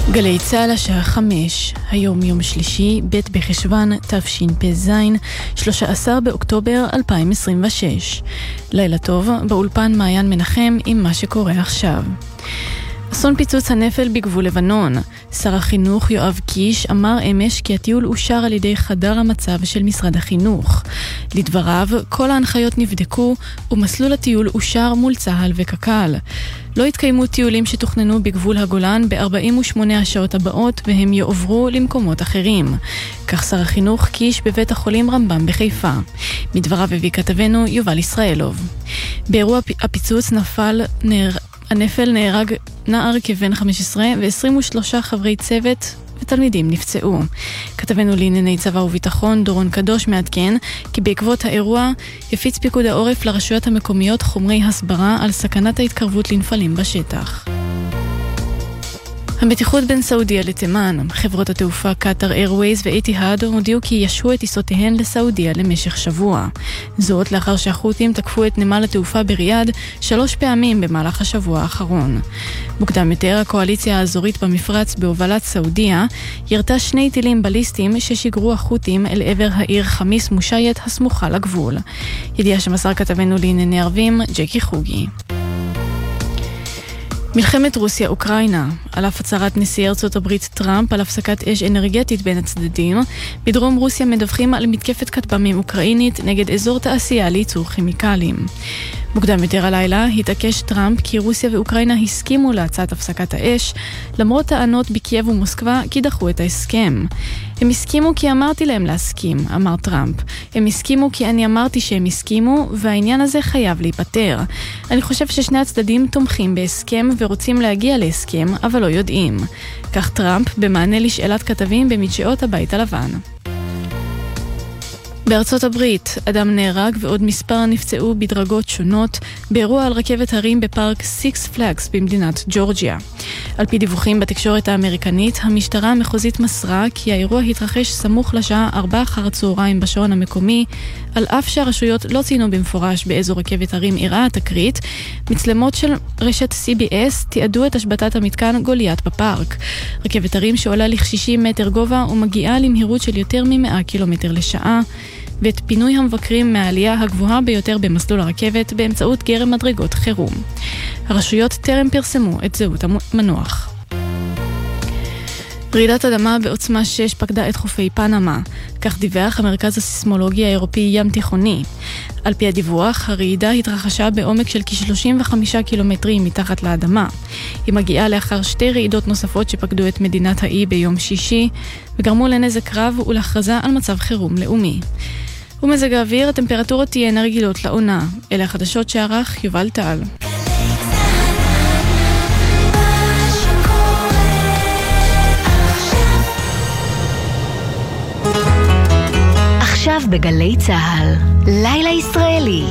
גלי צהל השעה 5, היום יום שלישי, ב' בחשוון תשפ"ז, 13 באוקטובר 2026. לילה טוב, באולפן מעיין מנחם עם מה שקורה עכשיו. אסון פיצוץ הנפל בגבול לבנון. שר החינוך יואב קיש אמר אמש כי הטיול אושר על ידי חדר המצב של משרד החינוך. לדבריו, כל ההנחיות נבדקו ומסלול הטיול אושר מול צה"ל וקק"ל. לא התקיימו טיולים שתוכננו בגבול הגולן ב-48 השעות הבאות והם יועברו למקומות אחרים. כך שר החינוך קיש בבית החולים רמב"ם בחיפה. מדבריו הביא כתבנו יובל ישראלוב. באירוע הפיצוץ הנפל נהרג נער כבן 15 ו-23 חברי צוות ותלמידים נפצעו. כתבנו לענייני צבא וביטחון דורון קדוש מעדכן כי בעקבות האירוע הפיץ פיקוד העורף לרשויות המקומיות חומרי הסברה על סכנת ההתקרבות לנפלים בשטח. המתיחות בין סעודיה לתימן. חברות התעופה קטר איירווייז ואיתיהאד הודיעו כי ישו את טיסותיהן לסעודיה למשך שבוע. זאת לאחר שהחות'ים תקפו את נמל התעופה בריאד 3 פעמים במהלך השבוע האחרון. מוקדם יותר, הקואליציה האזורית במפרץ בהובלת סעודיה ירתה 2 טילים בליסטיים ששיגרו החות'ים אל עבר העיר חמיס מושייט הסמוכה לגבול. ידיעה שמסר כתבנו לענייני ערבים ג'קי חוגי. מלחמת רוסיה-אוקראינה. על אף הצהרת נשיא ארצות הברית טראמפ על הפסקת אש אנרגטית בין הצדדים, בדרום רוסיה מדווחים על מתקפת כטב"מים אוקראינית נגד אזור תעשייה לייצור כימיקלים. מוקדם יותר הלילה התעקש טראמפ כי רוסיה ואוקראינה הסכימו להצעת הפסקת האש, למרות טענות בקייב ומוסקבה כי דחו את ההסכם. הם הסכימו כי אמרתי להם להסכים, אמר טראמפ. הם הסכימו כי אני אמרתי שהם הסכימו, והעניין הזה חייב להיפטר. אני חושב ששני הצדדים תומכים בהסכם ורוצים להגיע להסכם, אבל לא יודעים. כך טראמפ במענה לשאלת כתבים במדשאות הבית הלבן. בארצות הברית, אדם נהרג ועוד מספר נפצעו בדרגות שונות באירוע על רכבת הרים בפארק סיקס פלאגס במדינת ג'ורג'יה. על פי דיווחים בתקשורת האמריקנית, המשטרה המחוזית מסרה כי האירוע התרחש סמוך לשעה 4 אחר הצהריים בשעון המקומי, על אף שהרשויות לא ציינו במפורש באיזו רכבת הרים אירעה התקרית. מצלמות של רשת CBS תיעדו את השבתת המתקן גוליית בפארק. רכבת הרים שעולה ל-60 מטר גובה ומגיעה למהירות של יותר מ-100 קילומטר לשעה, ואת פינוי המבקרים מהעלייה הגבוהה ביותר במסלול הרכבת באמצעות גרם מדרגות חירום. הרשויות טרם פרסמו את זהות המנוח. רעידת אדמה בעוצמה 6 פקדה את חופי פנמה, כך דיווח המרכז הסיסמולוגי האירופי ים תיכוני. על פי הדיווח, הרעידה התרחשה בעומק של כ-35 קילומטרים מתחת לאדמה. היא מגיעה לאחר 2 רעידות נוספות שפקדו את מדינת האי ביום שישי, וגרמו לנזק רב ולהכרזה על מצב חירום לאומי. ומזג האוויר, הטמפרטורות תהיינה רגילות לעונה. אלה החדשות שערך יובל טל. עכשיו בגלי צהל, לילה ישראלי.